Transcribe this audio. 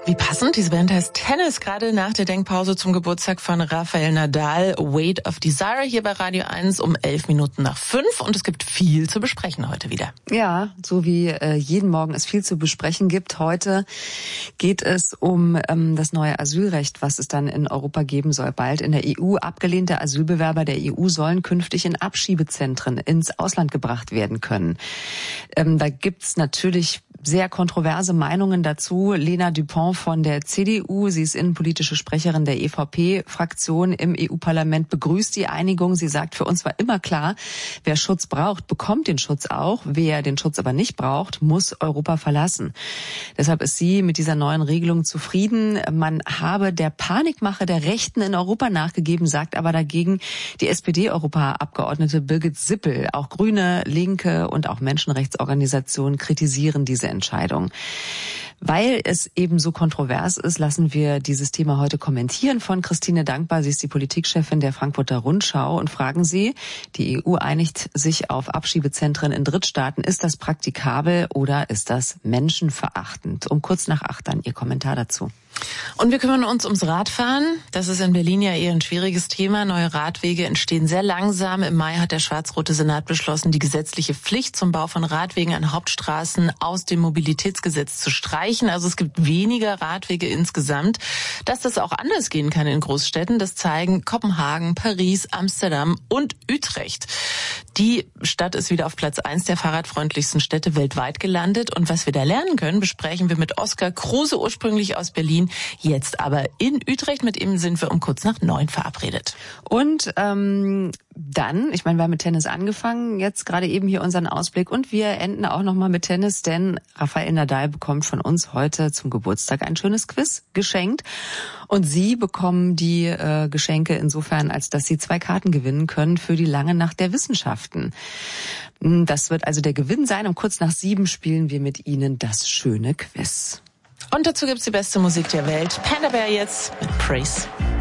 Wie passend, diese Band heißt Tennis, gerade nach der Denkpause zum Geburtstag von Rafael Nadal, Weight of Desire, hier bei Radio 1 um 5:11. Und es gibt viel zu besprechen heute wieder. Ja, so wie jeden Morgen es viel zu besprechen gibt. Heute geht es um das neue Asylrecht, was es dann in Europa geben soll. Bald in der EU. Abgelehnte Asylbewerber der EU sollen künftig in Abschiebezentren ins Ausland gebracht werden können. Da gibt's natürlich sehr kontroverse Meinungen dazu. Lena Dupont von der CDU, sie ist innenpolitische Sprecherin der EVP-Fraktion im EU-Parlament, begrüßt die Einigung. Sie sagt, für uns war immer klar, wer Schutz braucht, bekommt den Schutz auch. Wer den Schutz aber nicht braucht, muss Europa verlassen. Deshalb ist sie mit dieser neuen Regelung zufrieden. Man habe der Panikmache der Rechten in Europa nachgegeben, sagt aber dagegen die SPD-Europaabgeordnete Birgit Sippel. Auch Grüne, Linke und auch Menschenrechtsorganisationen kritisieren diese Entscheidung. Weil es eben so kontrovers ist, lassen wir dieses Thema heute kommentieren von Christine Dankbar. Sie ist die Politikchefin der Frankfurter Rundschau und fragen Sie, die EU einigt sich auf Abschiebezentren in Drittstaaten. Ist das praktikabel oder ist das menschenverachtend? Um kurz nach 8 dann Ihr Kommentar dazu. Und wir kümmern uns ums Radfahren. Das ist in Berlin ja eher ein schwieriges Thema. Neue Radwege entstehen sehr langsam. Im Mai hat der schwarz-rote Senat beschlossen, die gesetzliche Pflicht zum Bau von Radwegen an Hauptstraßen aus dem Mobilitätsgesetz zu streichen. Also es gibt weniger Radwege insgesamt. Dass das auch anders gehen kann in Großstädten, das zeigen Kopenhagen, Paris, Amsterdam und Utrecht. Die Stadt ist wieder auf Platz 1 der fahrradfreundlichsten Städte weltweit gelandet. Und was wir da lernen können, besprechen wir mit Oskar Kruse, ursprünglich aus Berlin, jetzt aber in Utrecht. Mit ihm sind wir um kurz nach 9 verabredet. Und dann, ich meine, wir haben mit Tennis angefangen, jetzt gerade eben hier unseren Ausblick und wir enden auch nochmal mit Tennis, denn Rafael Nadal bekommt von uns heute zum Geburtstag ein schönes Quiz geschenkt und Sie bekommen die Geschenke insofern, als dass Sie 2 Karten gewinnen können für die lange Nacht der Wissenschaften. Das wird also der Gewinn sein. Um kurz nach 7 spielen wir mit Ihnen das schöne Quiz. Und dazu gibt's die beste Musik der Welt. Panda Bear jetzt mit Praise.